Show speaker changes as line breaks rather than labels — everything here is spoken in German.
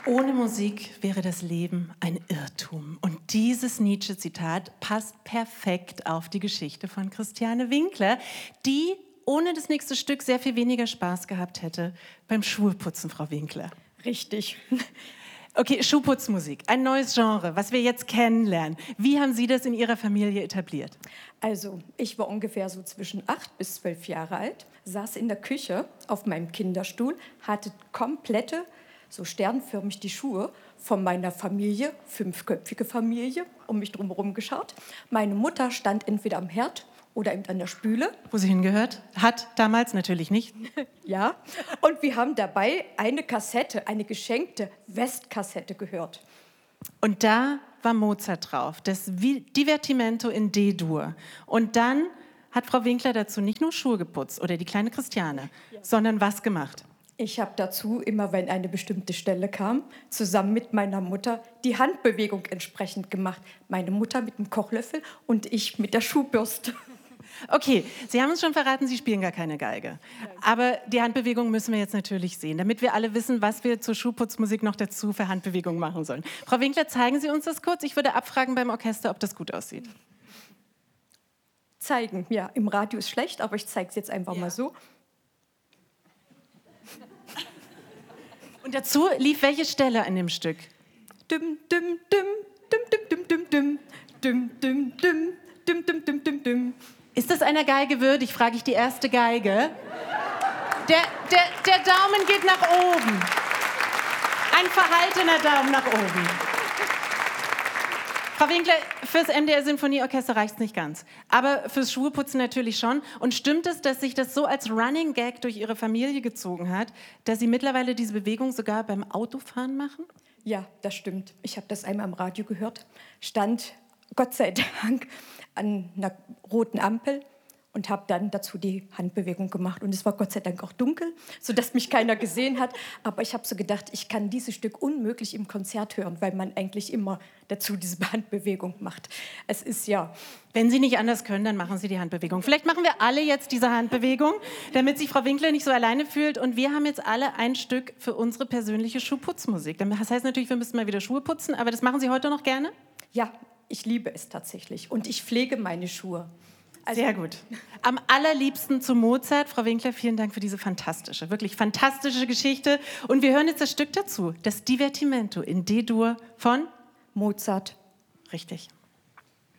Ohne Musik wäre das Leben ein Irrtum. Und dieses Nietzsche-Zitat passt perfekt auf die Geschichte von Christiane Winkler, die ohne das nächste Stück sehr viel weniger Spaß gehabt hätte beim Schuheputzen, Frau Winkler.
Richtig.
Okay, Schuhputzmusik, ein neues Genre, was wir jetzt kennenlernen. Wie haben Sie das in Ihrer Familie etabliert?
Also, ich war ungefähr so zwischen 8 bis 12 Jahre alt, saß in der Küche auf meinem Kinderstuhl, hatte komplette, so sternförmig die Schuhe von meiner Familie, 5-köpfige Familie, um mich drumherum geschaut. Meine Mutter stand entweder am Herd oder eben an der Spüle.
Wo sie hingehört? Hat damals natürlich nicht.
Ja, und wir haben dabei eine Kassette, eine geschenkte Westkassette gehört.
Und da war Mozart drauf, das Divertimento in D-Dur. Und dann hat Frau Winkler dazu nicht nur Schuhe geputzt oder die kleine Christiane, sondern was gemacht?
Ich habe dazu, immer wenn eine bestimmte Stelle kam, zusammen mit meiner Mutter die Handbewegung entsprechend gemacht. Meine Mutter mit dem Kochlöffel und ich mit der Schuhbürste.
Okay, Sie haben uns schon verraten, Sie spielen gar keine Geige. Aber die Handbewegung müssen wir jetzt natürlich sehen, damit wir alle wissen, was wir zur Schuhputzmusik noch dazu für Handbewegungen machen sollen. Frau Winkler, zeigen Sie uns das kurz. Ich würde abfragen beim Orchester, ob das gut aussieht.
Zeigen, ja, im Radio ist schlecht, aber ich zeige es jetzt einfach mal so.
Und dazu lief welche Stelle an dem Stück?
Düm, düm, düm, düm, düm, düm, düm, düm, düm, düm, düm, düm, düm, düm, düm.
Ist das einer Geige würdig, frage ich die erste Geige. Der Daumen geht nach oben. Ein verhaltener Daumen nach oben. Frau Winkler, fürs NDR-Sinfonieorchester reicht es nicht ganz. Aber fürs Schuheputzen natürlich schon. Und stimmt es, dass sich das so als Running Gag durch Ihre Familie gezogen hat, dass Sie mittlerweile diese Bewegung sogar beim Autofahren machen?
Ja, das stimmt. Ich habe das einmal im Radio gehört. Stand, Gott sei Dank, an einer roten Ampel und habe dann dazu die Handbewegung gemacht. Und es war Gott sei Dank auch dunkel, sodass mich keiner gesehen hat. Aber ich habe so gedacht, ich kann dieses Stück unmöglich im Konzert hören, weil man eigentlich immer dazu diese Handbewegung macht. Es ist ja...
Wenn Sie nicht anders können, dann machen Sie die Handbewegung. Vielleicht machen wir alle jetzt diese Handbewegung, damit sich Frau Winkler nicht so alleine fühlt. Und wir haben jetzt alle ein Stück für unsere persönliche Schuhputzmusik. Das heißt natürlich, wir müssen mal wieder Schuhe putzen, aber das machen Sie heute noch gerne?
Ja, ich liebe es tatsächlich. Und ich pflege meine Schuhe.
Sehr gut. Am allerliebsten zu Mozart. Frau Winkler, vielen Dank für diese fantastische, wirklich fantastische Geschichte. Und wir hören jetzt das Stück dazu, das Divertimento in D-Dur von
Mozart.
Richtig.